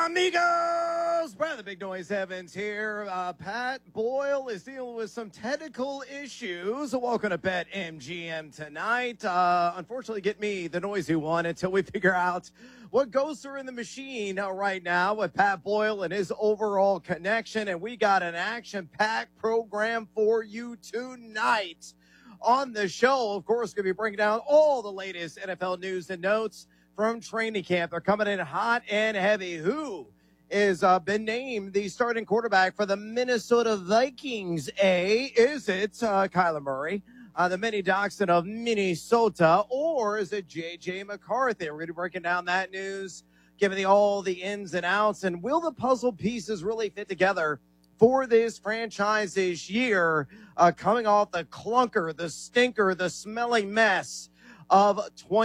Amigos, Brad the Big Noise Evans here. Pat Boyle is dealing with some technical issues. Welcome to BetMGM tonight. Unfortunately, get me the noisy one until we figure out what goes through in the machine right now with Pat Boyle and his overall connection. And we got an action-packed program for you tonight on the show. Of course, going to be breaking down all the latest NFL news and notes from training camp. They're coming in hot and heavy. Who is been named the starting quarterback for the Minnesota Vikings? Is it Kyler Murray, the mini Dachshund of Minnesota, or is it J.J. McCarthy? We're going to be breaking down that news, giving all the ins and outs, and will the puzzle pieces really fit together for this franchise this year, coming off the clunker, the stinker, the smelly mess of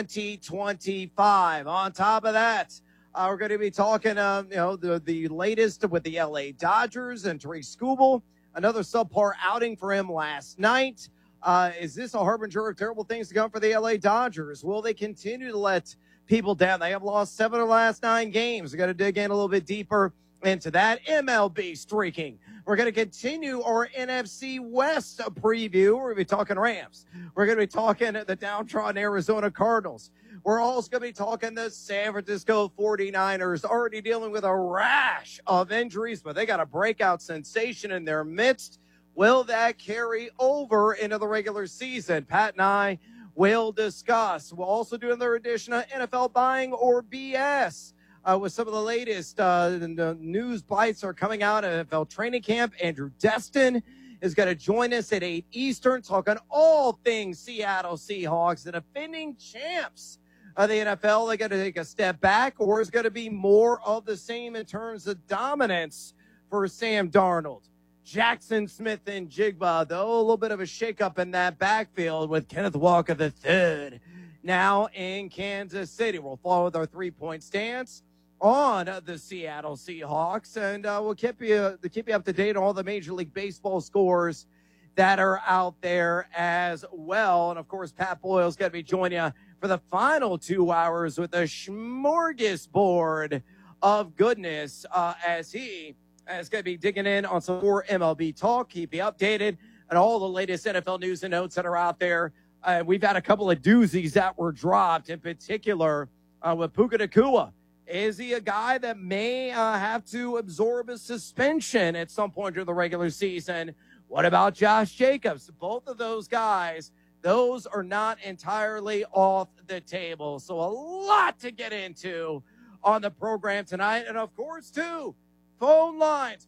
2025. On top of that, we're going to be talking, the latest with the LA Dodgers and Tariq Skubal. Another subpar outing for him last night. Is this a harbinger of terrible things to come for the LA Dodgers? Will they continue to let people down? They have lost 7 of the last 9 games. We're going to dig in a little bit deeper into that. MLB streaking. We're going to continue our NFC West preview. We're going to be talking Rams. We're going to be talking the downtrodden Arizona Cardinals. We're also going to be talking the San Francisco 49ers, already dealing with a rash of injuries, but they got a breakout sensation in their midst. Will that carry over into the regular season? Pat and I will discuss. We'll also do another edition of NFL Buying or BS. With some of the latest news bites are coming out of NFL training camp. Andrew Destin is going to join us at 8 Eastern, talking all things Seattle Seahawks, the defending champs of the NFL. They're going to take a step back, or is going to be more of the same in terms of dominance for Sam Darnold. Jackson Smith and Jigba, though, a little bit of a shakeup in that backfield with Kenneth Walker III now in Kansas City. We'll follow with our 3-point stance on the Seattle Seahawks, and we'll keep you up to date on all the Major League Baseball scores that are out there as well. And, of course, Pat Boyle's going to be joining you for the final 2 hours with a smorgasbord of goodness as he is going to be digging in on some more MLB talk, keep you updated on all the latest NFL news and notes that are out there. We've had a couple of doozies that were dropped, in particular with Puka Nacua. Is he a guy that may have to absorb a suspension at some point during the regular season? What about Josh Jacobs? Both of those guys, those are not entirely off the table. So a lot to get into on the program tonight. And, of course, too, phone lines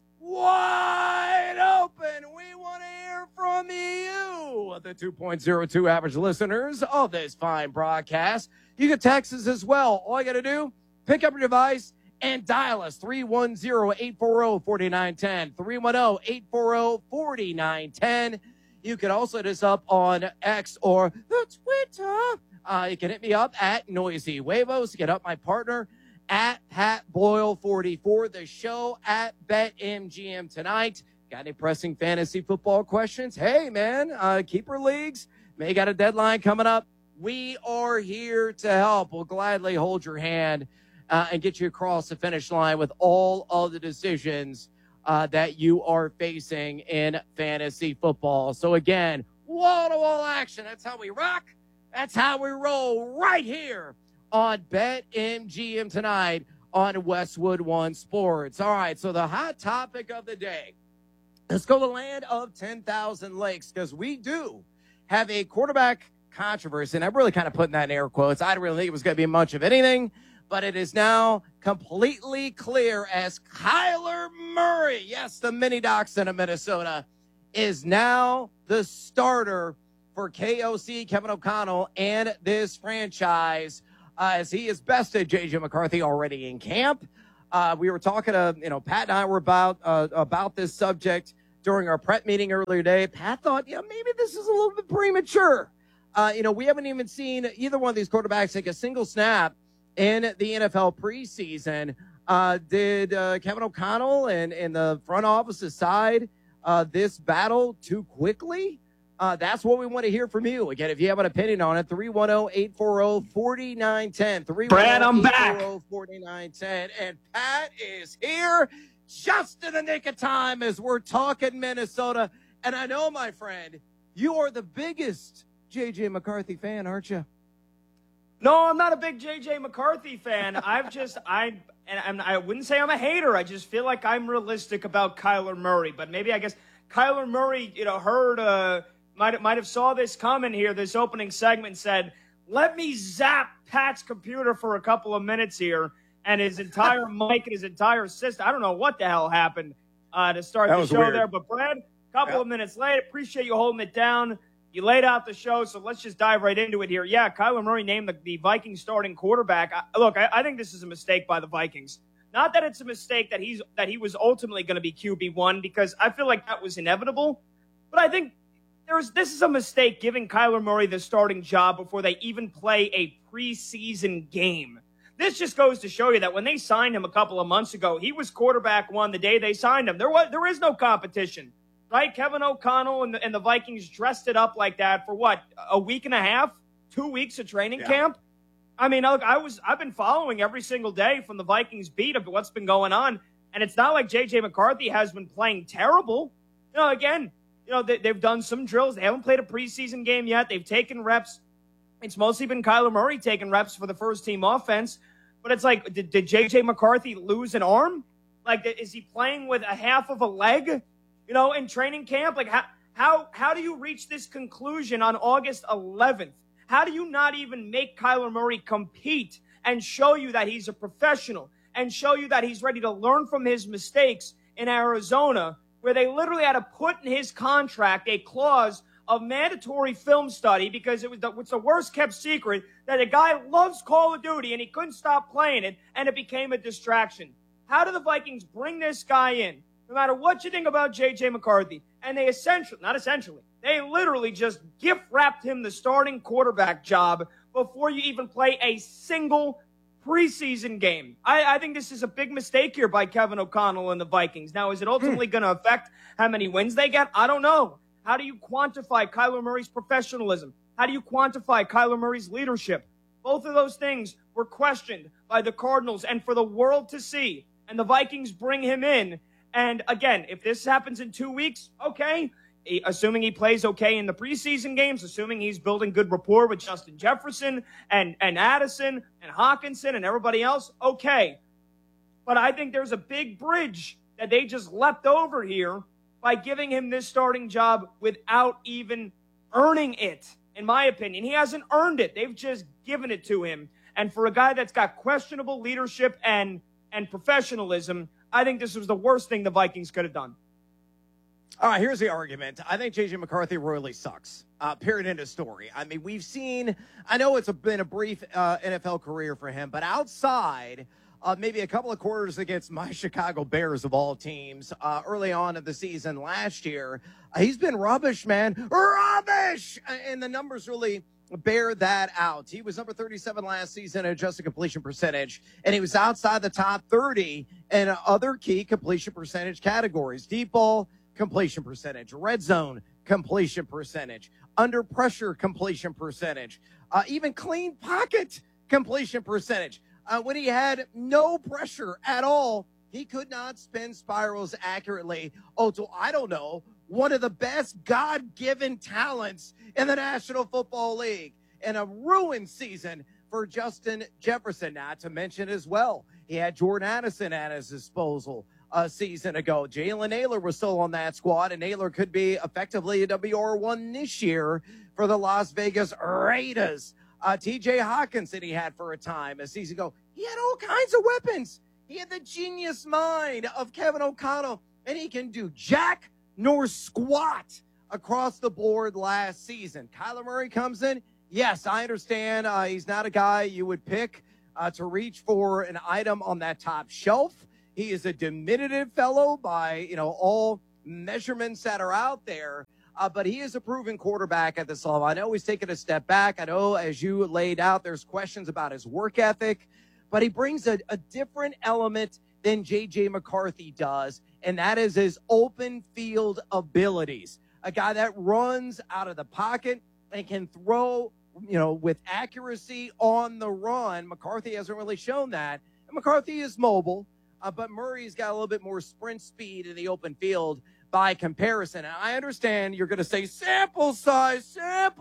wide open. We want to hear from you, the 2.02 average listeners of this fine broadcast. You can text us as well. All you got to do, pick up your device and dial us, 310-840-4910, 310-840-4910. You can also hit us up on X or the Twitter. You can hit me up at Noisy Huevos. Get up my partner at Pat Boyle 44. The show at BetMGM tonight. Got any pressing fantasy football questions? Hey, man, keeper leagues. May got a deadline coming up. We are here to help. We'll gladly hold your hand and get you across the finish line with all of the decisions that you are facing in fantasy football. So, again, wall-to-wall action. That's how we rock. That's how we roll right here on BetMGM tonight on Westwood One Sports. All right, so the hot topic of the day. Let's go to the land of 10,000 lakes, because we do have a quarterback controversy, and I'm really kind of putting that in air quotes. I didn't really think it was going to be much of anything, but it is now completely clear as Kyler Murray, yes, the mini Dachshund of Minnesota, is now the starter for KOC, Kevin O'Connell, and this franchise, as he has bested J.J. McCarthy already in camp. We were talking to, Pat and I were about this subject during our prep meeting earlier today. Pat thought, maybe this is a little bit premature. We haven't even seen either one of these quarterbacks take a single snap in the NFL preseason. Did Kevin O'Connell and the front office decide this battle too quickly? That's what we want to hear from you. Again, if you have an opinion on it, 310-840-4910. Brad, I'm back. 310-840-4910. And Pat is here just in the nick of time as we're talking Minnesota. And I know, my friend, you are the biggest J.J. McCarthy fan, aren't you? No, I'm not a big J.J. McCarthy fan. I wouldn't say I'm a hater. I just feel like I'm realistic about Kyler Murray. But maybe, I guess, Kyler Murray, might have saw this coming here, this opening segment, said, let me zap Pat's computer for a couple of minutes here, and his entire mic and his entire system. I don't know what the hell happened to start the show weird. There. But, Brad, a couple of minutes late, appreciate you holding it down. You laid out the show, so let's just dive right into it here. Yeah, Kyler Murray named the Vikings starting quarterback. I think this is a mistake by the Vikings. Not that it's a mistake that he was ultimately going to be QB1, because I feel like that was inevitable. But I think this is a mistake giving Kyler Murray the starting job before they even play a preseason game. This just goes to show you that when they signed him a couple of months ago, he was quarterback one the day they signed him. There is no competition. Right? Kevin O'Connell and the Vikings dressed it up like that for what, a week and a half, 2 weeks of training camp? I mean, look, I've been following every single day from the Vikings beat of what's been going on, and it's not like J.J. McCarthy has been playing terrible. They've done some drills. They haven't played a preseason game yet. They've taken reps. It's mostly been Kyler Murray taking reps for the first-team offense. But it's like, did J.J. McCarthy lose an arm? Like, is he playing with a half of a leg? In training camp, like how do you reach this conclusion on August 11th? How do you not even make Kyler Murray compete and show you that he's a professional and show you that he's ready to learn from his mistakes in Arizona, where they literally had to put in his contract a clause of mandatory film study because it's the worst kept secret that a guy loves Call of Duty and he couldn't stop playing it, and it became a distraction. How do the Vikings bring this guy in? No matter what you think about J.J. McCarthy, and they they literally just gift-wrapped him the starting quarterback job before you even play a single preseason game. I think this is a big mistake here by Kevin O'Connell and the Vikings. Now, is it ultimately going to affect how many wins they get? I don't know. How do you quantify Kyler Murray's professionalism? How do you quantify Kyler Murray's leadership? Both of those things were questioned by the Cardinals and for the world to see, and the Vikings bring him in. And again, if this happens in 2 weeks, okay, assuming he plays okay in the preseason games, assuming he's building good rapport with Justin Jefferson and Addison and Hawkinson and everybody else, okay. But I think there's a big bridge that they just leapt over here by giving him this starting job without even earning it, in my opinion. He hasn't earned it. They've just given it to him. And for a guy that's got questionable leadership and professionalism, I think this was the worst thing the Vikings could have done. All right, here's the argument. I think J.J. McCarthy really sucks. Period, end of story. I mean, we've seen, I know it's been a brief NFL career for him, but outside maybe a couple of quarters against my Chicago Bears of all teams early on in the season last year, he's been rubbish, man. Rubbish! And the numbers really bear that out. He was number 37 last season in adjusted completion percentage, and he was outside the top 30 in other key completion percentage categories. Deep ball completion percentage, red zone completion percentage, under pressure completion percentage, even clean pocket completion percentage. When he had no pressure at all, he could not spin spirals accurately. I don't know, one of the best God-given talents in the National Football League, and a ruined season for Justin Jefferson. Not to mention as well, he had Jordan Addison at his disposal a season ago. Jalen Naylor was still on that squad, and Naylor could be effectively a WR1 this year for the Las Vegas Raiders. TJ Hawkinson he had for a time a season ago. He had all kinds of weapons. He had the genius mind of Kevin O'Connell, and he can do jack nor squat across the board last season. Kyler Murray comes in. Yes, I understand he's not a guy you would pick to reach for an item on that top shelf. He is a diminutive fellow by, all measurements that are out there. But he is a proven quarterback at this level. I know he's taken a step back. I know, as you laid out, there's questions about his work ethic. But he brings a different element than J.J. McCarthy does, and that is his open field abilities. a guy that runs out of the pocket and can throw, with accuracy on the run. McCarthy hasn't really shown that. And McCarthy is mobile, but Murray's got a little bit more sprint speed in the open field by comparison. And I understand you're going to say sample size,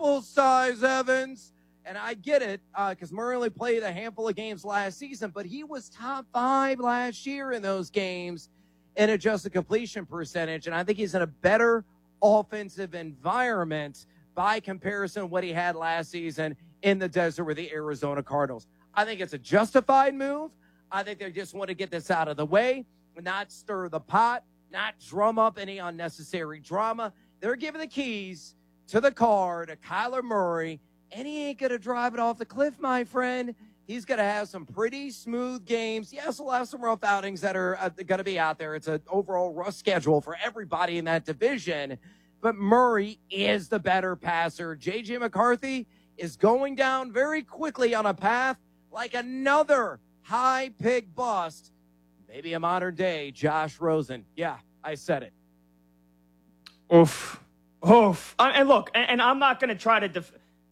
Evans. And I get it, because Murray only played a handful of games last season, but he was top 5 last year in those games in adjusted completion percentage. And I think he's in a better offensive environment by comparison to what he had last season in the desert with the Arizona Cardinals. I think it's a justified move. I think they just want to get this out of the way, not stir the pot, not drum up any unnecessary drama. They're giving the keys to the car to Kyler Murray, and he ain't going to drive it off the cliff, my friend. He's going to have some pretty smooth games. Yes, he'll have some rough outings that are going to be out there. It's an overall rough schedule for everybody in that division. But Murray is the better passer. J.J. McCarthy is going down very quickly on a path like another high-pick bust. Maybe a modern-day Josh Rosen. Yeah, I said it. Oof. And look, and I'm not going to try to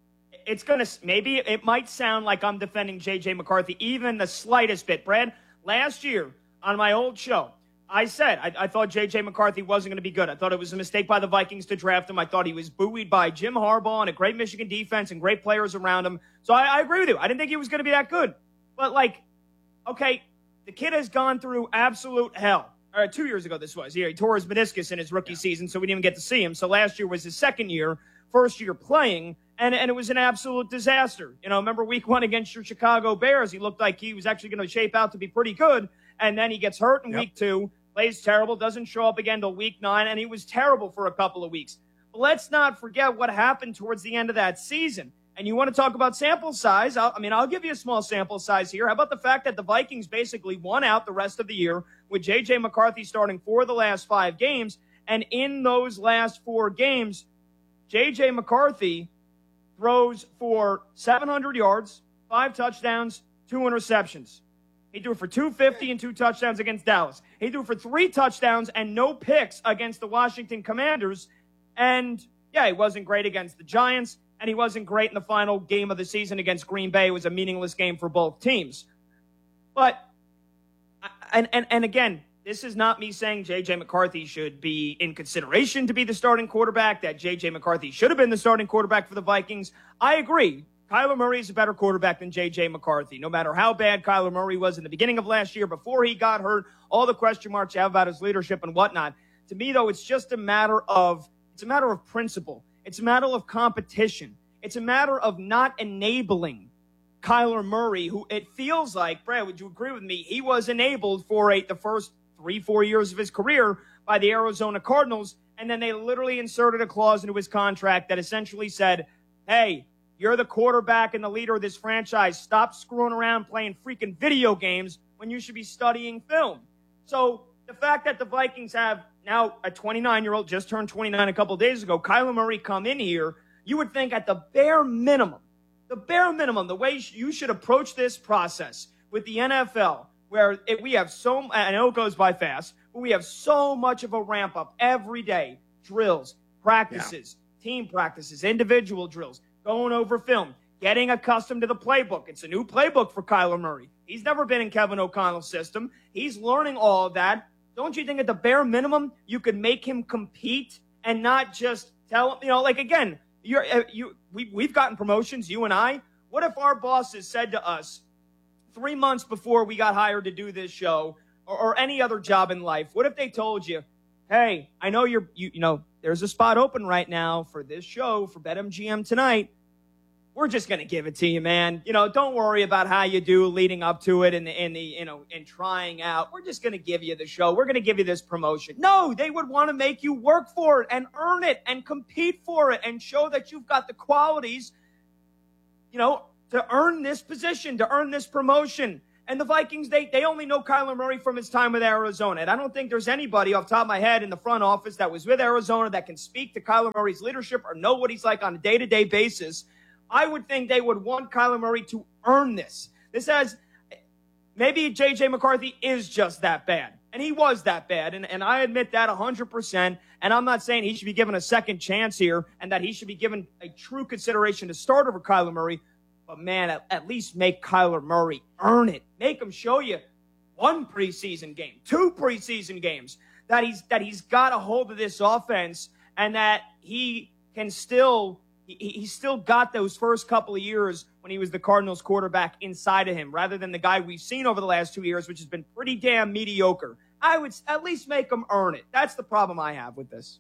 maybe it might sound like I'm defending J.J. McCarthy even the slightest bit. Brad, last year on my old show, I said I thought J.J. McCarthy wasn't going to be good. I thought it was a mistake by the Vikings to draft him. I thought he was buoyed by Jim Harbaugh and a great Michigan defense and great players around him. So I agree with you. I didn't think he was going to be that good. But, okay, the kid has gone through absolute hell. 2 years ago this was. He tore his meniscus in his rookie season, so we didn't even get to see him. So last year was his second year, first year playing. And it was an absolute disaster. Remember week 1 against your Chicago Bears? He looked like he was actually going to shape out to be pretty good. And then he gets hurt in week 2, plays terrible, doesn't show up again till week 9, and he was terrible for a couple of weeks. But let's not forget what happened towards the end of that season. And you want to talk about sample size? I'll give you a small sample size here. How about the fact that the Vikings basically won out the rest of the year with J.J. McCarthy starting 4 of the last 5 games. And in those last 4 games, J.J. McCarthy throws for 700 yards, 5 touchdowns, 2 interceptions. He threw for 250 and 2 touchdowns against Dallas. He threw for 3 touchdowns and no picks against the Washington Commanders. And, yeah, he wasn't great against the Giants, and he wasn't great in the final game of the season against Green Bay. It was a meaningless game for both teams. But, and again, this is not me saying J.J. McCarthy should be in consideration to be the starting quarterback, that J.J. McCarthy should have been the starting quarterback for the Vikings. I agree. Kyler Murray is a better quarterback than J.J. McCarthy. No matter how bad Kyler Murray was in the beginning of last year, before he got hurt, all the question marks you have about his leadership and whatnot. To me, though, it's just a matter of principle. It's a matter of competition. It's a matter of not enabling Kyler Murray, who it feels like, Brad, would you agree with me? He was enabled for the first 3-4 years of his career by the Arizona Cardinals, and then they literally inserted a clause into his contract that essentially said, hey, you're the quarterback and the leader of this franchise. Stop screwing around playing freaking video games when you should be studying film. So the fact that the Vikings have now a 29-year-old, just turned 29 a couple days ago, Kyler Murray come in here, you would think at the bare minimum, the way you should approach this process with the NFL, where we have I know it goes by fast, but we have so much of a ramp up every day. Drills, practices, team practices, individual drills, going over film, getting accustomed to the playbook. It's a new playbook for Kyler Murray. He's never been in Kevin O'Connell's system. He's learning all of that. Don't you think at the bare minimum you could make him compete and not just tell him, again, we've gotten promotions, you and I. What if our bosses said to us 3 months before we got hired to do this show or any other job in life? What if they told you, hey, I know there's a spot open right now for this show for BetMGM tonight. We're just going to give it to you, man. Don't worry about how you do leading up to it and trying out. We're just going to give you the show. We're going to give you this promotion. No, they would want to make you work for it and earn it and compete for it and show that you've got the qualities, to earn this position, to earn this promotion. And the Vikings, they only know Kyler Murray from his time with Arizona. And I don't think there's anybody off the top of my head in the front office that was with Arizona that can speak to Kyler Murray's leadership or know what he's like on a day-to-day basis. I would think they would want Kyler Murray to earn this. Maybe J.J. McCarthy is just that bad. And he was that bad. And I admit that 100%. And I'm not saying he should be given a second chance here and that he should be given a true consideration to start over Kyler Murray. But, man, at least make Kyler Murray earn it. Make him show you one preseason game, 2 preseason games, that he's got a hold of this offense and that he can still he's still got those first couple of years when he was the Cardinals quarterback inside of him, rather than the guy we've seen over the last 2 years, which has been pretty damn mediocre. I would at least make him earn it. That's the problem I have with this.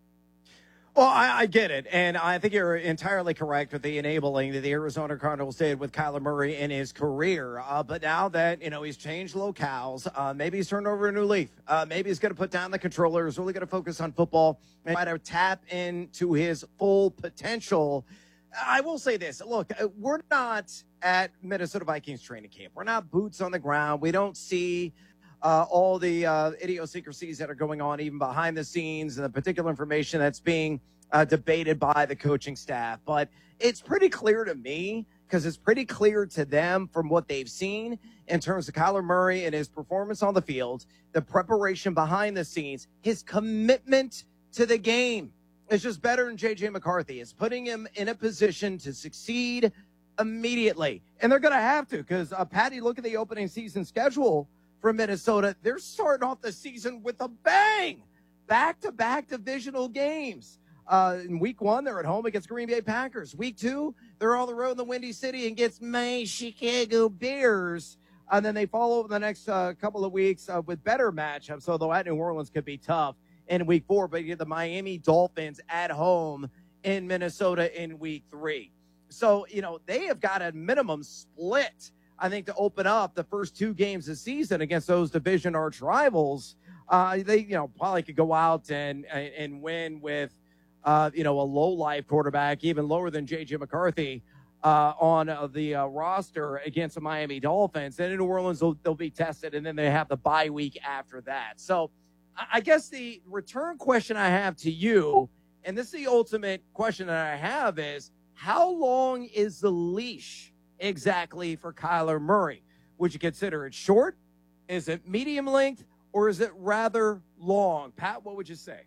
Well, I get it, and I think you're entirely correct with the enabling that the Arizona Cardinals did with Kyler Murray in his career. But now that, he's changed locales, maybe he's turned over a new leaf. Maybe he's going to put down the controller, he's really going to focus on football, and try to tap into his full potential. I will say this. Look, we're not at Minnesota Vikings training camp. We're not boots on the ground. We don't see all the idiosyncrasies that are going on even behind the scenes and the particular information that's being debated by the coaching staff. But it's pretty clear to me, because it's pretty clear to them from what they've seen in terms of Kyler Murray and his performance on the field, the preparation behind the scenes, his commitment to the game is just better than J.J. McCarthy. It's putting him in a position to succeed immediately. And they're going to have to, because, Patty, look at the opening season schedule for Minnesota. They're starting off the season with a bang. Back-to-back divisional games. In week 1, they're at home against Green Bay Packers. Week 2, they're on the road in the Windy City against my Chicago Bears. And then they follow the next couple of weeks with better matchups, although at New Orleans could be tough in week 4. But you get the Miami Dolphins at home in Minnesota in week 3. So, they have got a minimum split, I think, to open up the first 2 games of the season against those division arch rivals. They, probably could go out and win with, a low-life quarterback, even lower than J.J. McCarthy on the roster against the Miami Dolphins. Then in New Orleans, they'll be tested, and then they have the bye week after that. So I guess the return question I have to you, and this is the ultimate question that I have, is how long is the leash exactly for Kyler Murray? Would you consider it short? Is it medium length? Or is it rather long? Pat, what would you say?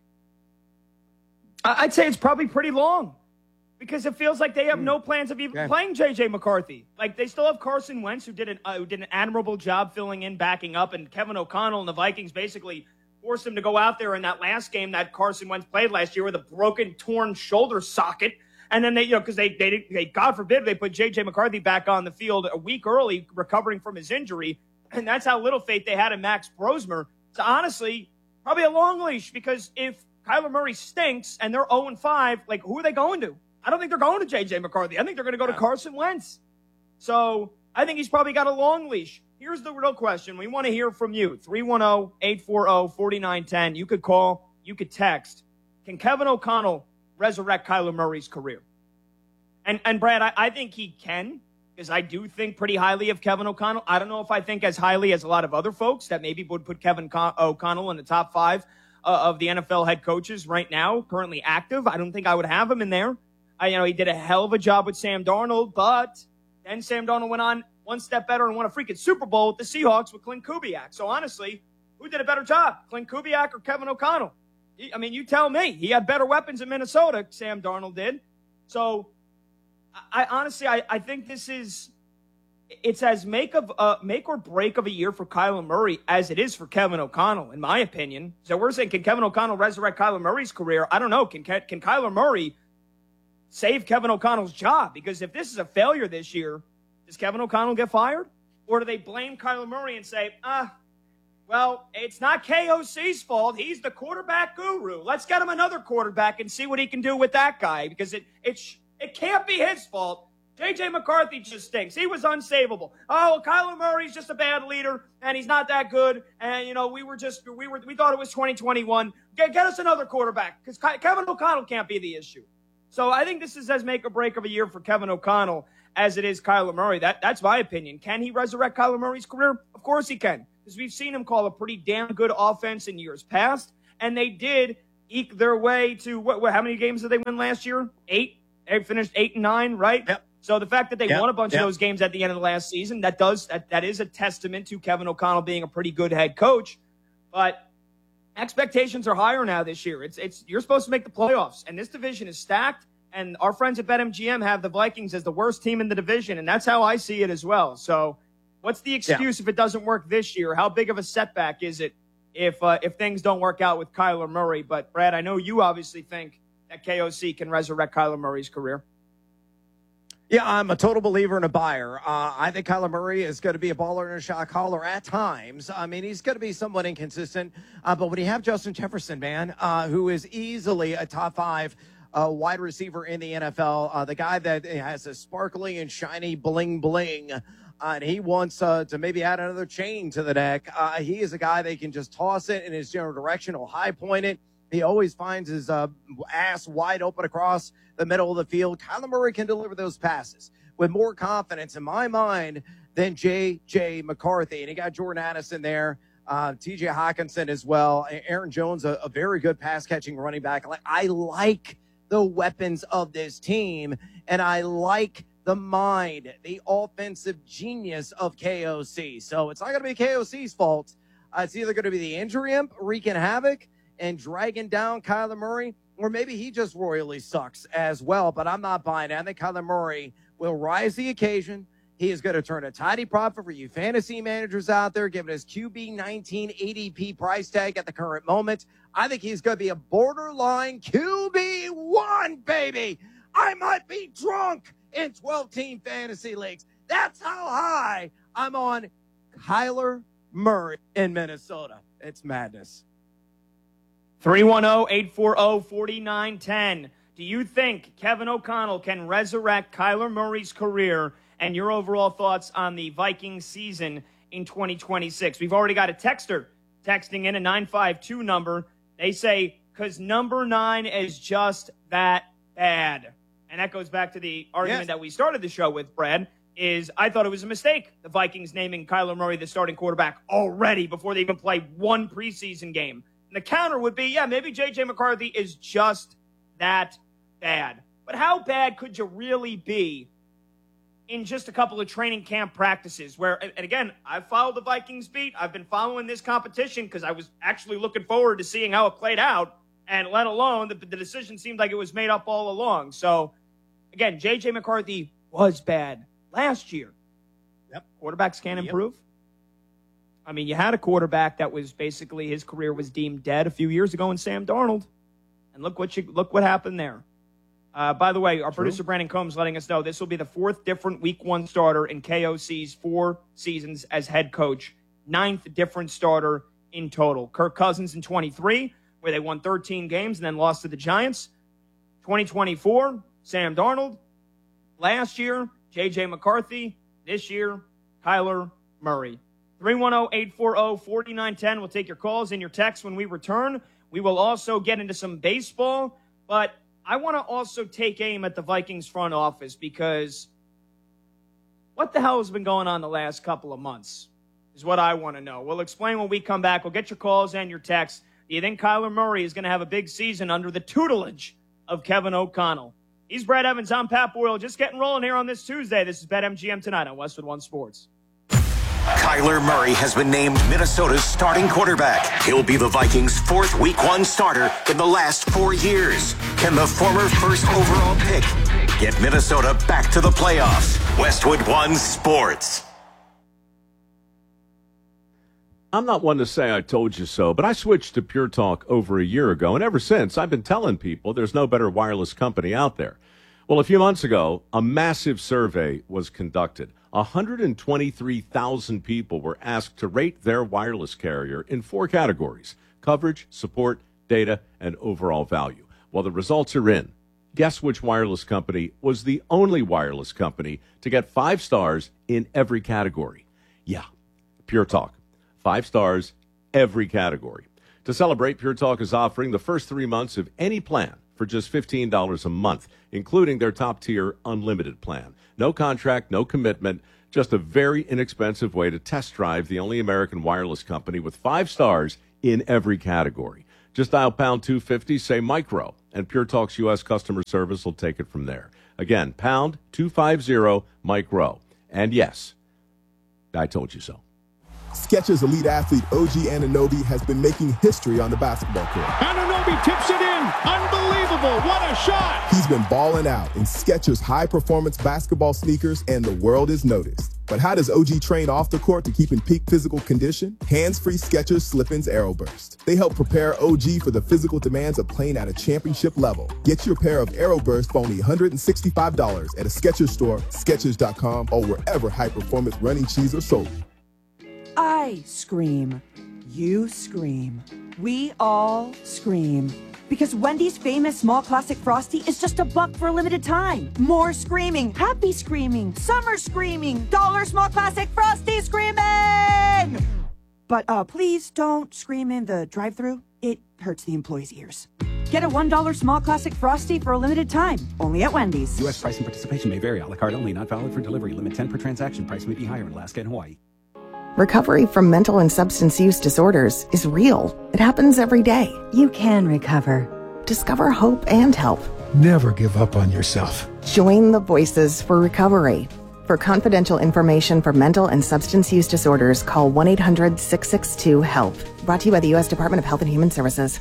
I'd say it's probably pretty long, because it feels like they have no plans of even playing J.J. McCarthy. Like, they still have Carson Wentz, who did an admirable job filling in, backing up, and Kevin O'Connell and the Vikings basically forced him to go out there in that last game that Carson Wentz played last year with a broken, torn shoulder socket. And then they, because they, God forbid, they put J.J. McCarthy back on the field a week early, recovering from his injury. And that's how little faith they had in Max Brosmer. So honestly, probably a long leash, because if Kyler Murray stinks and they're 0-5, like, who are they going to? I don't think they're going to J.J. McCarthy. I think they're going to go to Carson Wentz. So I think he's probably got a long leash. Here's the real question. We want to hear from you. 310-840-4910. You could call. You could text. Can Kevin O'Connell resurrect Kyler Murray's career? And Brad, I think he can, because I do think pretty highly of Kevin O'Connell. I don't know if I think as highly as a lot of other folks that maybe would put Kevin O'Connell in the top 5 of the NFL head coaches right now, currently active. I don't think I would have him in there. He did a hell of a job with Sam Darnold, but then Sam Darnold went on one step better and won a freaking Super Bowl with the Seahawks with Clint Kubiak. So honestly, who did a better job, Clint Kubiak or Kevin O'Connell? I mean, you tell me. He had better weapons in Minnesota, Sam Darnold did. So I honestly think this is, it's as make or break of a year for Kyler Murray as it is for Kevin O'Connell, in my opinion. So we're saying, can Kevin O'Connell resurrect Kyler Murray's career? I don't know. Can Kyler Murray save Kevin O'Connell's job? Because if this is a failure this year, does Kevin O'Connell get fired? Or do they blame Kyler Murray and say, well, it's not KOC's fault. He's the quarterback guru. Let's get him another quarterback and see what he can do with that guy, because it can't be his fault. J.J. McCarthy just stinks. He was unsavable. Oh, Kyler Murray's just a bad leader, and he's not that good. And, we thought it was 2021. Get us another quarterback, because Kevin O'Connell can't be the issue. So I think this is as make or break of a year for Kevin O'Connell as it is Kyler Murray. That's my opinion. Can he resurrect Kyler Murray's career? Of course he can, because we've seen him call a pretty damn good offense in years past, and they did eke their way to how many games did they win last year? 8. They finished 8-9, right? Yep. So the fact that they won a bunch of those games at the end of the last season, that is a testament to Kevin O'Connell being a pretty good head coach. But expectations are higher now this year. You're supposed to make the playoffs, and this division is stacked. And our friends at BetMGM have the Vikings as the worst team in the division, and that's how I see it as well. So, what's the excuse if it doesn't work this year? How big of a setback is it if things don't work out with Kyler Murray? But Brad, I know you obviously think that KOC can resurrect Kyler Murray's career. Yeah, I'm a total believer and a buyer. I think Kyler Murray is going to be a baller and a shot caller at times. I mean, he's going to be somewhat inconsistent. But when you have Justin Jefferson, man, who is easily a top 5 wide receiver in the NFL, the guy that has a sparkly and shiny bling bling, and he wants to maybe add another chain to the neck. He is a guy that can just toss it in his general direction or high point it. He always finds his ass wide open across the middle of the field. Kyler Murray can deliver those passes with more confidence in my mind than J.J. McCarthy. And he got Jordan Addison there, T.J. Hawkinson as well. Aaron Jones, a very good pass-catching running back. I like the weapons of this team, and I like the mind, the offensive genius of KOC. So it's not going to be KOC's fault. It's either going to be the injury imp wreaking havoc and dragging down Kyler Murray, or maybe he just royally sucks as well. But I'm not buying it. I think Kyler Murray will rise the occasion. He is going to turn a tidy profit for you fantasy managers out there, given his QB 19 ADP price tag at the current moment. I think he's going to be a borderline QB1, baby. I might be drunk in 12-team fantasy leagues. That's how high I'm on Kyler Murray in Minnesota. It's madness. 310-840-4910. Do you think Kevin O'Connell can resurrect Kyler Murray's career, and your overall thoughts on the Vikings season in 2026? We've already got a texter texting in a 952 number. They say, because number 9 is just that bad. And that goes back to the argument that we started the show with, Brad, is I thought it was a mistake, the Vikings naming Kyler Murray the starting quarterback already before they even play one preseason game. And the counter would be, maybe J.J. McCarthy is just that bad. But how bad could you really be in just a couple of training camp practices where, and again, I've followed the Vikings beat. I've been following this competition because I was actually looking forward to seeing how it played out, and let alone the decision seemed like it was made up all along. So, again, J.J. McCarthy was bad last year. Yep. Quarterbacks can't improve. I mean, you had a quarterback that was basically his career was deemed dead a few years ago in Sam Darnold. And look what happened there. By the way, our producer Brandon Combs letting us know this will be the 4th different Week 1 starter in KOC's 4 seasons as head coach. 9th different starter in total. Kirk Cousins in 23, where they won 13 games and then lost to the Giants. 2024, Sam Darnold. Last year, J.J. McCarthy. This year, Kyler Murray. 310-840-4910. We'll take your calls and your texts when we return. We will also get into some baseball, but I want to also take aim at the Vikings front office because what the hell has been going on the last couple of months is what I want to know. We'll explain when we come back. We'll get your calls and your texts. Do you think Kyler Murray is going to have a big season under the tutelage of Kevin O'Connell? He's Brad Evans. I'm Pat Boyle. Just getting rolling here on this Tuesday. This is BetMGM Tonight on Westwood One Sports. Kyler Murray has been named Minnesota's starting quarterback. He'll be the Vikings' 4th Week 1 starter in the last 4 years. Can the former first overall pick get Minnesota back to the playoffs? Westwood One Sports. I'm not one to say I told you so, but I switched to Pure Talk over a year ago, and ever since I've been telling people there's no better wireless company out there. Well, a few months ago, a massive survey was conducted. 123,000 people were asked to rate their wireless carrier in 4 categories: coverage, support, data, and overall value. Well, the results are in. Guess which wireless company was the only wireless company to get 5 stars in every category? Yeah, Pure Talk. 5 stars, every category. To celebrate, Pure Talk is offering the first 3 months of any plan for just $15 a month, including their top-tier unlimited plan. No contract, no commitment, just a very inexpensive way to test drive the only American wireless company with 5 stars in every category. Just dial pound 250, say micro, and Pure Talk's U.S. customer service will take it from there. Again, pound 250, micro. And yes, I told you so. Skechers elite athlete OG Anunoby has been making history on the basketball court. Anunoby tips it in. Unbelievable. What a shot. He's been balling out in Skechers high-performance basketball sneakers, and the world is noticed. But how does OG train off the court to keep in peak physical condition? Hands-free Skechers Slip-ins Aeroburst. They help prepare OG for the physical demands of playing at a championship level. Get your pair of Aeroburst for only $165 at a Skechers store, Skechers.com, or wherever high-performance running shoes are sold. I scream. You scream. We all scream. Because Wendy's famous small classic Frosty is just $1 for a limited time. More screaming, happy screaming, summer screaming, dollar small classic Frosty screaming! But please don't scream in the drive-thru. It hurts the employees' ears. Get a $1 small classic Frosty for a limited time, only at Wendy's. U.S. price and participation may vary. A la carte only, not valid for delivery. Limit 10 per transaction. Price may be higher in Alaska and Hawaii. Recovery from mental and substance use disorders is real. It happens every day. You can recover. Discover hope and help. Never give up on yourself. Join the Voices for Recovery. For confidential information for mental and substance use disorders, call 1-800-662-HELP. Brought to you by the U.S. Department of Health and Human Services.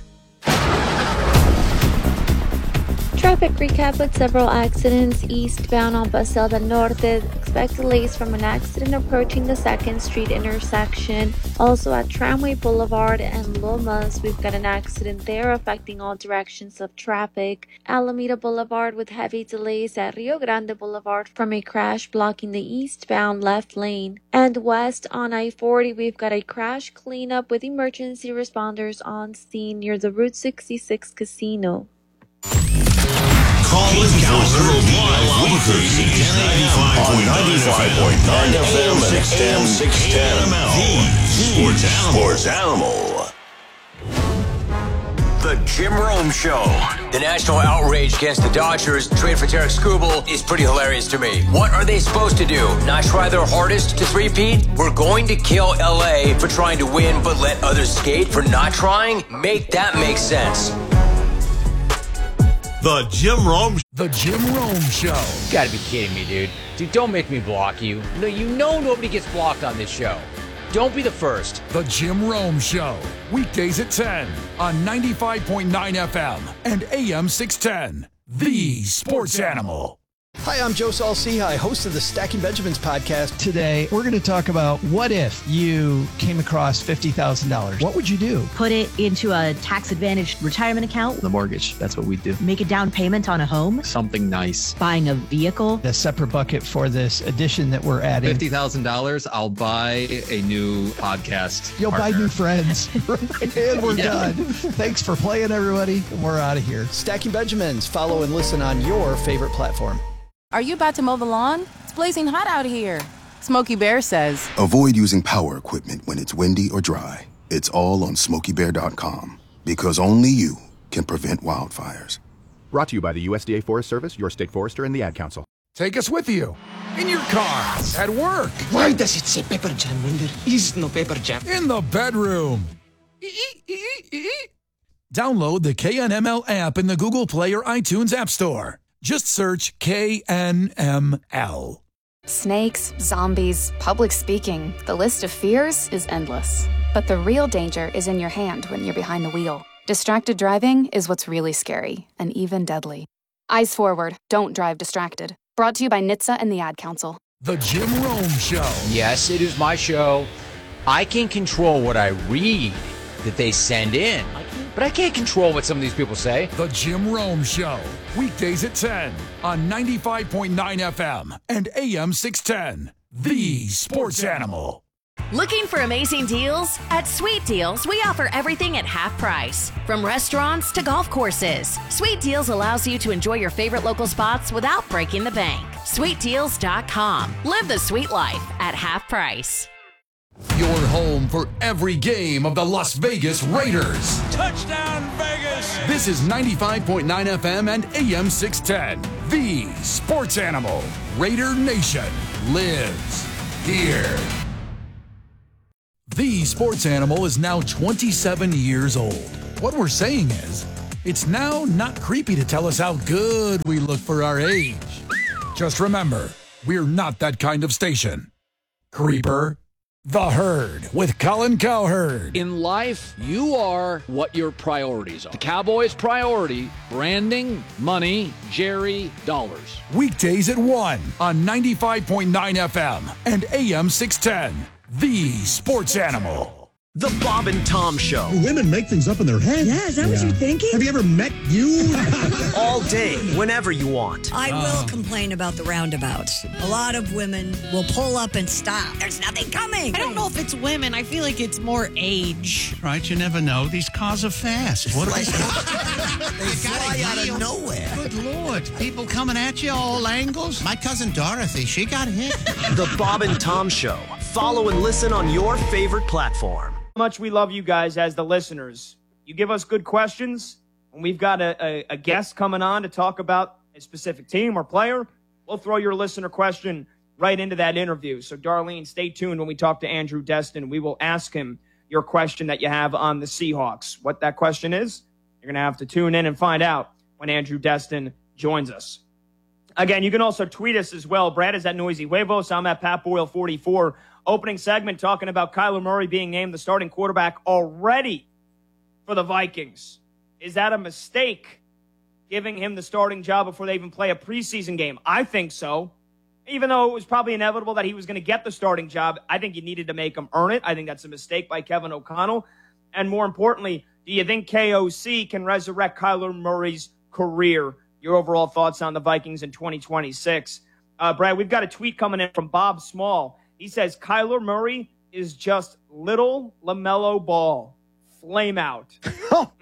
Traffic recap with several accidents eastbound on Paseo del Norte. Expect delays from an accident approaching the 2nd Street intersection. Also at Tramway Boulevard and Lomas, we've got an accident there affecting all directions of traffic. Alameda Boulevard with heavy delays at Rio Grande Boulevard from a crash blocking the eastbound left lane. And west on I-40, we've got a crash cleanup with emergency responders on scene near the Route 66 casino. Call and counter live Albuquerque on 95.9 FM and AM 610. The Sports Animal. The Jim Rome Show. The national outrage against the Dodgers trade for Tarik Skubal is pretty hilarious to me. What are they supposed to do? Not try their hardest to three-peat? We're going to kill LA for trying to win but let others skate for not trying? Make that make sense. The Jim Rome Show. You gotta be kidding me, dude. Dude, don't make me block you. No, you know nobody gets blocked on this show. Don't be the first. The Jim Rome Show. Weekdays at 10 on 95.9 FM and AM 610. The Sports Animal. Hi, I'm Joe Saul-Sehy, host of the Stacking Benjamins podcast. Today, we're going to talk about what if you came across $50,000. What would you do? Put it into a tax-advantaged retirement account. The mortgage, that's what we do. Make a down payment on a home. Something nice. Buying a vehicle. A separate bucket for this addition that we're adding. $50,000, I'll buy a new podcast. You'll partner. buy new friends. And we're done. Thanks for playing, everybody. We're out of here. Stacking Benjamins. Follow and listen on your favorite platform. Are you about to mow the lawn? It's blazing hot out here. Smokey Bear says, avoid using power equipment when it's windy or dry. It's all on SmokeyBear.com. Because only you can prevent wildfires. Brought to you by the USDA Forest Service, your state forester, and the Ad Council. Take us with you. In your car. At work. Why does it say Pepper Jam when there is no Pepper Jam? In the bedroom. Download the KNML app in the Google Play or iTunes App Store. Just search KNML. Snakes, zombies, public speaking. The list of fears is endless. But the real danger is in your hand when you're behind the wheel. Distracted driving is what's really scary and even deadly. Eyes forward. Don't drive distracted. Brought to you by NHTSA and the Ad Council. The Jim Rome Show. Yes, it is my show. I can control what I read that they send in. But I can't control what some of these people say. The Jim Rome Show. Weekdays at 10 on 95.9 FM and AM 610. The Sports Animal. Looking for amazing deals? At Sweet Deals, we offer everything at half price. From restaurants to golf courses. Sweet Deals allows you to enjoy your favorite local spots without breaking the bank. SweetDeals.com. Live the sweet life at half price. Your home for every game of the Las Vegas Raiders. Touchdown, Vegas! This is 95.9 FM and AM 610. The Sports Animal. Raider Nation lives here. The Sports Animal is now 27 years old. What we're saying is, it's now not creepy to tell us how good we look for our age. Just remember, we're not that kind of station. Creeper. The Herd with Colin Cowherd. In life, you are what your priorities are. The Cowboys' priority, branding, money, Jerry, dollars. Weekdays at 1 on 95.9 FM and AM 610. The Sports Animal. The Bob and Tom Show. Women make things up in their head. Yeah, is that what you're thinking? Have you ever met you? All day, whenever you want. I will complain about the roundabouts. A lot of women will pull up and stop. There's nothing coming. I don't know if it's women. I feel like it's more age. Right, you never know. These cars are fast. What They fly out of nowhere. Good Lord. People coming at you all angles. My cousin Dorothy, she got hit. The Bob and Tom Show. Follow and listen on your favorite platform. How much we love you guys as the listeners. You give us good questions, and we've got a guest coming on to talk about a specific team or player. We'll throw your listener question right into that interview. So, Darlene, stay tuned when we talk to Andrew Destin. We will ask him your question that you have on the Seahawks. What that question is, you're going to have to tune in and find out when Andrew Destin joins us. Again, you can also tweet us as well. Brad is at Noisy Huevos. I'm at Pat Boyle 44. Opening segment talking about Kyler Murray being named the starting quarterback already for the Vikings. Is that a mistake, giving him the starting job before they even play a preseason game? I think so. Even though it was probably inevitable that he was going to get the starting job, I think you needed to make him earn it. I think that's a mistake by Kevin O'Connell. And more importantly, do you think KOC can resurrect Kyler Murray's career? Your overall thoughts on the Vikings in 2026. Brad, we've got a tweet coming in from Bob Small. He says, Kyler Murray is just little LaMelo Ball. Flame out. What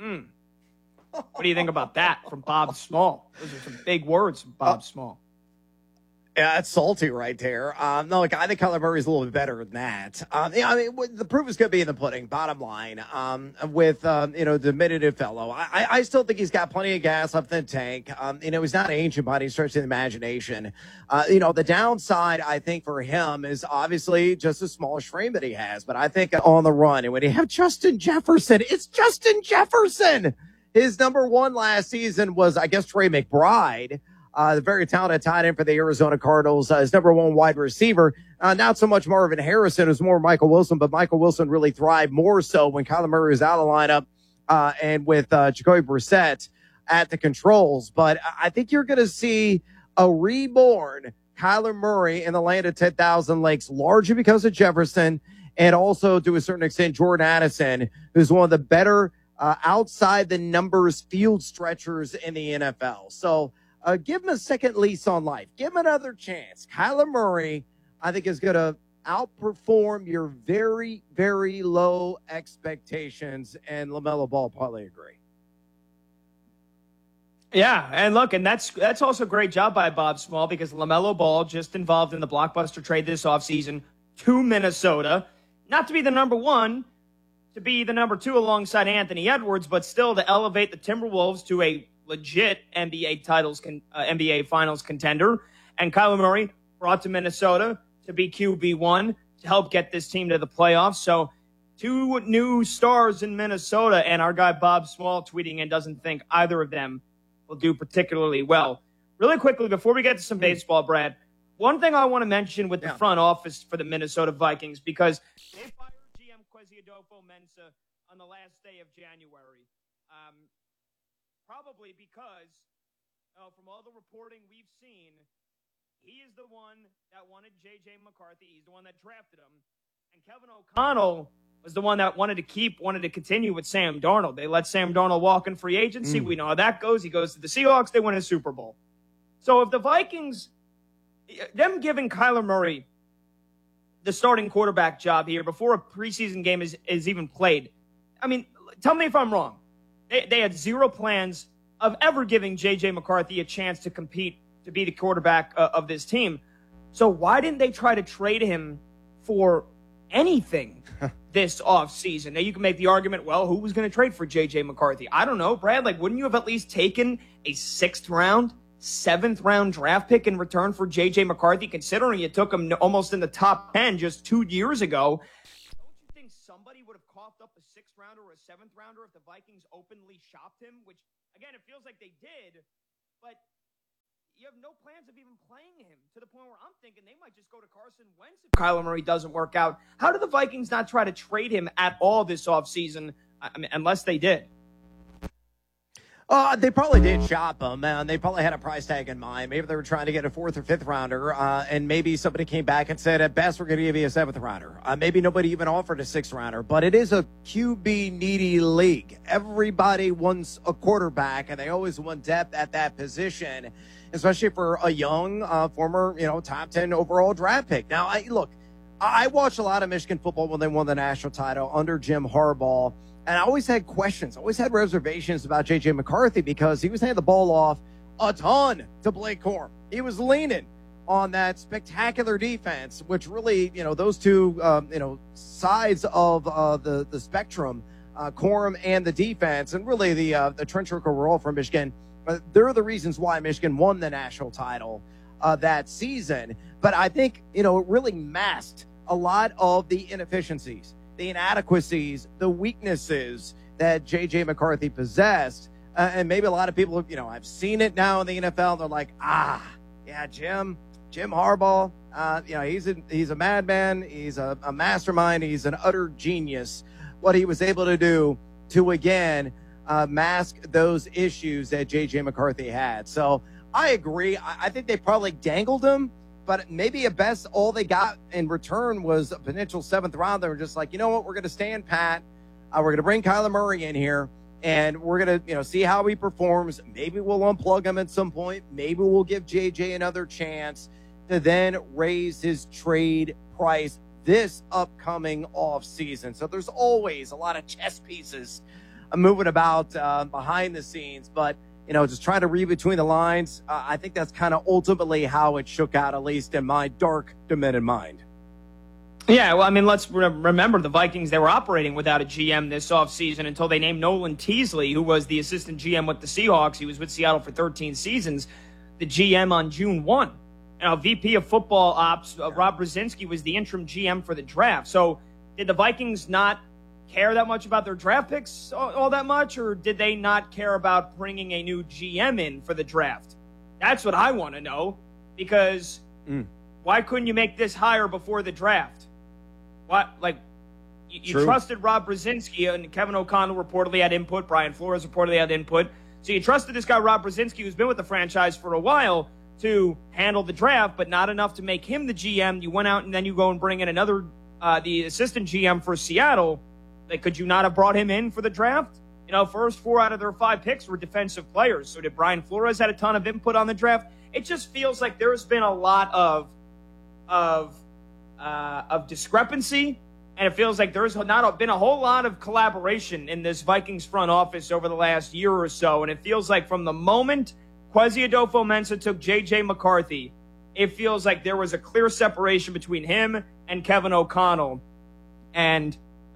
do you think about that from Bob Small? Those are some big words from Bob Small. Yeah, that's salty right there. No, look, I think Kyler Murray's a little bit better than that. The proof is going to be in the pudding, bottom line, with, the diminutive fellow. I still think he's got plenty of gas up in the tank. He's not ancient by any stretch of the imagination. The downside, I think, for him is obviously just a smallish frame that he has. But I think on the run, and when you have Justin Jefferson, it's Justin Jefferson. His number one last season was, I guess, Trey McBride. The very talented tight end for the Arizona Cardinals, his number one wide receiver. Not so much Marvin Harrison, it was more Michael Wilson, but Michael Wilson really thrived more so when Kyler Murray was out of the lineup and with Jacoby Brissett at the controls. But I think you're going to see a reborn Kyler Murray in the land of 10,000 lakes, largely because of Jefferson and also to a certain extent Jordan Addison, who's one of the better outside the numbers field stretchers in the NFL. So, give him a second lease on life. Give him another chance. Kyler Murray, I think, is going to outperform your very, very low expectations, and LaMelo Ball probably agree. Yeah, and look, and that's also a great job by Bob Small, because LaMelo Ball just involved in the blockbuster trade this offseason to Minnesota, not to be the number one, to be the number two alongside Anthony Edwards, but still to elevate the Timberwolves to a legit NBA Finals contender. And Kyler Murray brought to Minnesota to be QB1 to help get this team to the playoffs. So 2 new stars in Minnesota, and our guy Bob Small tweeting in doesn't think either of them will do particularly well. Really quickly, before we get to some baseball, Brad, one thing I want to mention with the front office for the Minnesota Vikings, because they fired GM Kwesi Adolfo-Mensah on the last day of January. Probably because, from all the reporting we've seen, he is the one that wanted J.J. McCarthy. He's the one that drafted him. And Kevin O'Connell was the one that wanted to continue with Sam Darnold. They let Sam Darnold walk in free agency. We know how that goes. He goes to the Seahawks. They win a Super Bowl. So if the Vikings, them giving Kyler Murray the starting quarterback job here before a preseason game is even played, I mean, tell me if I'm wrong. They had zero plans of ever giving J.J. McCarthy a chance to compete to be the quarterback of this team. So why didn't they try to trade him for anything this offseason? Now, you can make the argument, well, who was going to trade for J.J. McCarthy? I don't know, Brad. Wouldn't you have at least taken a 6th round, 7th round draft pick in return for J.J. McCarthy, considering you took him almost in the top 10 just 2 years ago? Somebody would have coughed up a 6th rounder or a 7th rounder if the Vikings openly shopped him, which, again, it feels like they did. But you have no plans of even playing him, to the point where I'm thinking they might just go to Carson Wentz if Kyler Murray doesn't work out. How do the Vikings not try to trade him at all this offseason, unless they did? They probably did shop him, and they probably had a price tag in mind. Maybe they were trying to get a 4th or 5th rounder, and maybe somebody came back and said, at best, we're going to give you a 7th rounder. Maybe nobody even offered a 6th rounder, but it is a QB-needy league. Everybody wants a quarterback, and they always want depth at that position, especially for a young, former, top 10 overall draft pick. Now, I watched a lot of Michigan football when they won the national title under Jim Harbaugh. And I always had questions, always had reservations about J.J. McCarthy because he was handing the ball off a ton to Blake Corum. He was leaning on that spectacular defense, which really, those two, sides of the spectrum, Corum and the defense, and really the trench work overall for Michigan, they're the reasons why Michigan won the national title that season. But I think, it really masked a lot of the inefficiencies, the inadequacies, the weaknesses that J.J. McCarthy possessed. And maybe a lot of people, I've seen it now in the NFL. They're like, Jim Harbaugh, he's a madman. He's a mastermind. He's an utter genius. What he was able to do to, again, mask those issues that J.J. McCarthy had. So I agree. I think they probably dangled him. But maybe at best, all they got in return was a potential 7th round. They were just like, you know what, we're going to stand pat. We're going to bring Kyler Murray in here, and we're going to, see how he performs. Maybe we'll unplug him at some point. Maybe we'll give JJ another chance to then raise his trade price this upcoming offseason. So there's always a lot of chess pieces moving about behind the scenes, but just trying to read between the lines. I think that's kind of ultimately how it shook out, at least in my dark, demented mind. Yeah, well, let's remember the Vikings, they were operating without a GM this offseason until they named Nolan Teasley, who was the assistant GM with the Seahawks. He was with Seattle for 13 seasons, the GM on June 1. VP of football ops, Rob Brzezinski, was the interim GM for the draft. So did the Vikings not care that much about their draft picks all that much, or did they not care about bringing a new GM in for the draft? That's what I want to know, because why couldn't you make this hire before the draft? You trusted Rob Brzezinski, and Kevin O'Connell reportedly had input, Brian Flores reportedly had input, so you trusted this guy Rob Brzezinski, who's been with the franchise for a while, to handle the draft, but not enough to make him the GM. You went out and then you go and bring in another, the assistant GM for Seattle. Could you not have brought him in for the draft? First 4 out of their 5 picks were defensive players. So did Brian Flores had a ton of input on the draft? It just feels like there's been a lot of discrepancy, and it feels like there's not been a whole lot of collaboration in this Vikings front office over the last year or so. And it feels like from the moment Kwesi Adofo-Mensah took J.J. McCarthy, it feels like there was a clear separation between him and Kevin O'Connell. And,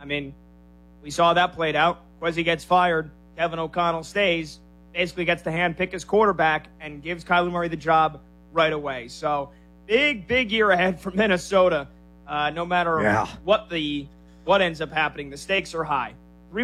we saw that played out. Kwesi gets fired. Kevin O'Connell stays, basically gets to handpick his quarterback and gives Kyler Murray the job right away. So big year ahead for Minnesota. No matter what ends up happening, the stakes are high.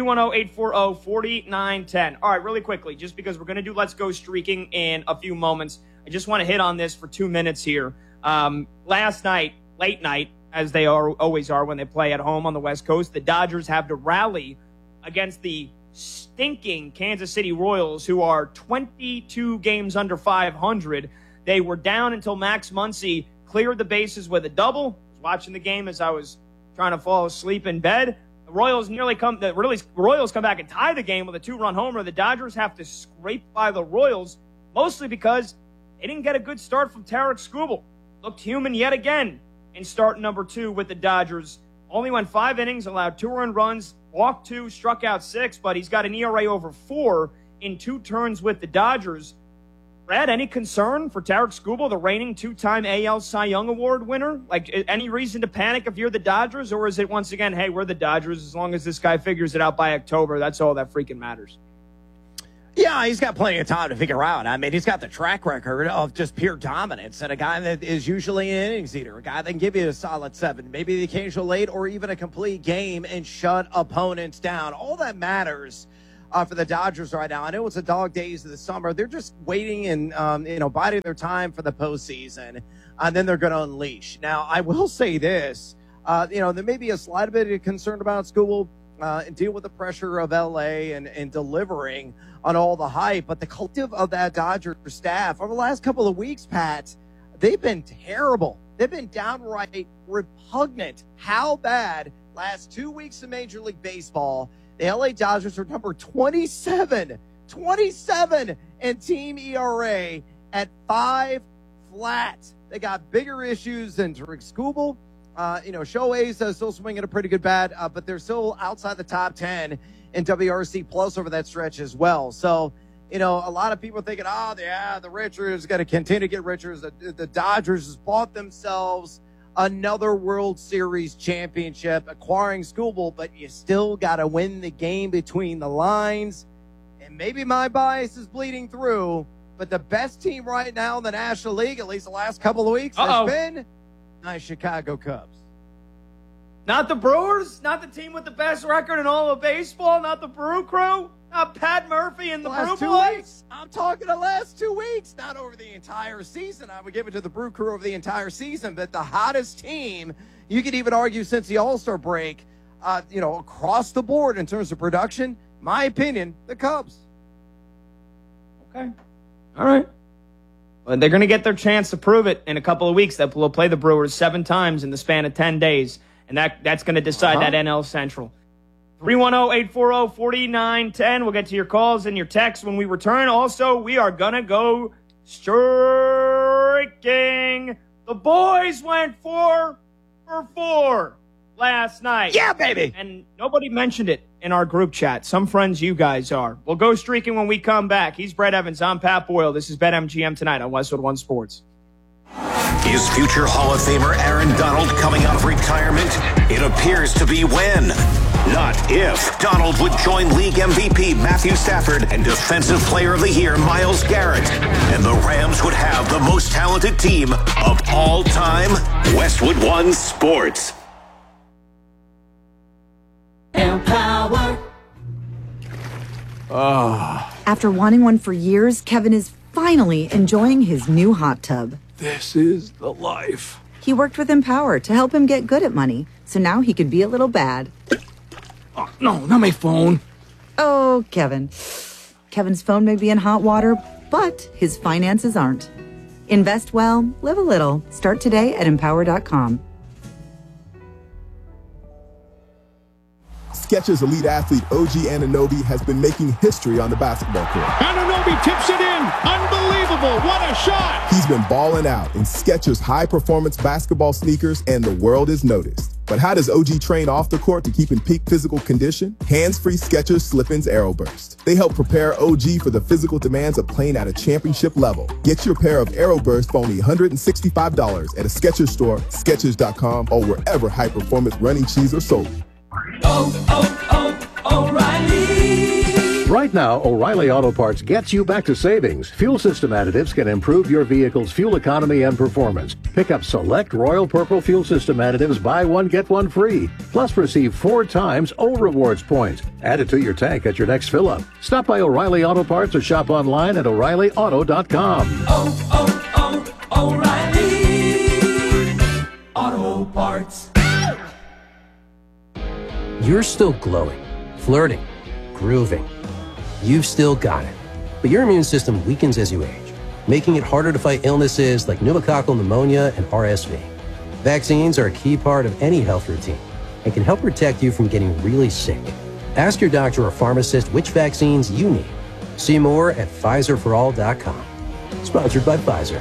310-840-4910. All right, really quickly, just because we're going to do Let's Go Streaking in a few moments, I just want to hit on this for 2 minutes here. Last night, late night, as they always are when they play at home on the West Coast, the Dodgers have to rally against the stinking Kansas City Royals, who are 22 games under 500. They were down until Max Muncy cleared the bases with a double. I was watching the game as I was trying to fall asleep in bed. The Royals come back and tie the game with a 2-run homer. The Dodgers have to scrape by the Royals, mostly because they didn't get a good start from Tarek Skubal. Looked human yet again in start number 2 with the Dodgers. Only went 5 innings, allowed 2 earned runs, walked 2, struck out 6, but he's got an ERA over 4 in 2 turns with the Dodgers. Brad, any concern for Tarek Skubal, the reigning 2-time AL Cy Young Award winner? Any reason to panic if you're the Dodgers, or is it once again, hey, we're the Dodgers, as long as this guy figures it out by October, that's all that freaking matters? Yeah, he's got plenty of time to figure out. He's got the track record of just pure dominance, and a guy that is usually an innings eater, a guy that can give you a solid 7, maybe the occasional late or even a complete game and shut opponents down. All that matters for the Dodgers right now. I know it's a dog days of the summer. They're just waiting and, biding their time for the postseason, and then they're going to unleash. Now, I will say this. There may be a slight bit of concern about Skubal and deal with the pressure of L.A. and delivering on all the hype, but the collective of that Dodger staff over the last couple of weeks, Pat, they've been terrible. They've been downright repugnant. How bad? Last 2 weeks of Major League Baseball, the L.A. Dodgers are number 27 in team ERA at 5 flat. They got bigger issues than Tarik Skubal. Shohei's still swinging a pretty good bat, but they're still outside the top 10 in WRC plus over that stretch as well. So, a lot of people thinking, the Richards got to continue to get richer. The Dodgers has bought themselves another World Series championship, acquiring Skubal, but you still got to win the game between the lines. And maybe my bias is bleeding through, but the best team right now in the National League, at least the last couple of weeks, has been my Chicago Cubs. Not the Brewers, not the team with the best record in all of baseball, not the Brew Crew, not Pat Murphy and the Brew Boys. I'm talking the last 2 weeks, not over the entire season. I would give it to the Brew Crew over the entire season, but the hottest team, you could even argue since the All-Star break, across the board in terms of production, my opinion, the Cubs. Okay. All right. Well, they're going to get their chance to prove it in a couple of weeks. That we'll play the Brewers 7 times in the span of 10 days. And that's going to decide that NL Central. 310-840-4910. We'll get to your calls and your texts when we return. Also, we are going to go streaking. The boys went 4 for 4 last night. Yeah, baby. And nobody mentioned it in our group chat. Some friends you guys are. We'll go streaking when we come back. He's Brett Evans. I'm Pat Boyle. This is BetMGM tonight on Westwood One Sports. Is future Hall of Famer Aaron Donald coming out of retirement? It appears to be when, not if. Donald would join league MVP Matthew Stafford and Defensive Player of the Year Myles Garrett. And the Rams would have the most talented team of all time. Westwood One Sports. Empower. After wanting one for years, Kevin is finally enjoying his new hot tub. This is the life. He worked with Empower to help him get good at money, so now he can be a little bad. Oh, no, not my phone. Oh, Kevin. Kevin's phone may be in hot water, but his finances aren't. Invest well, live a little. Start today at Empower.com. Skechers elite athlete OG Anunoby has been making history on the basketball court. Anunoby tips it in. Unbelievable. What a shot. He's been balling out in Skechers high-performance basketball sneakers, and the world has noticed. But how does OG train off the court to keep in peak physical condition? Hands-free Skechers Slip-ins Aeroburst. They help prepare OG for the physical demands of playing at a championship level. Get your pair of Aeroburst for only $165 at a Skechers store, Skechers.com, or wherever high-performance running shoes are sold. O'Reilly. Right now, O'Reilly Auto Parts gets you back to savings. Fuel system additives can improve your vehicle's fuel economy and performance. Pick up select Royal Purple fuel system additives, buy one, get one free. Plus, receive 4 times O Rewards points. Add it to your tank at your next fill-up. Stop by O'Reilly Auto Parts or shop online at O'ReillyAuto.com. O'Reilly Auto Parts. You're still glowing, flirting, grooving. You've still got it. But your immune system weakens as you age, making it harder to fight illnesses like pneumococcal pneumonia and RSV. Vaccines are a key part of any health routine and can help protect you from getting really sick. Ask your doctor or pharmacist which vaccines you need. See more at PfizerForAll.com. Sponsored by Pfizer.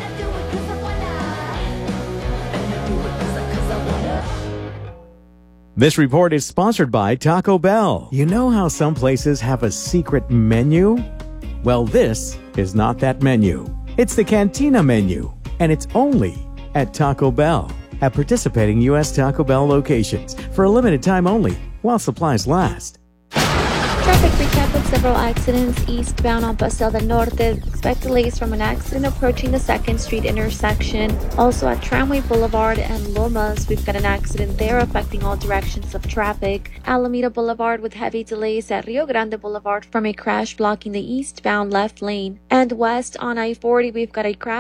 This report is sponsored by Taco Bell. You know how some places have a secret menu? Well, this is not that menu. It's the Cantina menu, and it's only at Taco Bell. At participating U.S. Taco Bell locations for a limited time only while supplies last. Traffic recap with several accidents eastbound on Paseo del Norte. Expect delays from an accident approaching the 2nd Street intersection. Also at Tramway Boulevard and Lomas, we've got an accident there affecting all directions of traffic. Alameda Boulevard with heavy delays at Rio Grande Boulevard from a crash blocking the eastbound left lane. And west on I-40, we've got a crash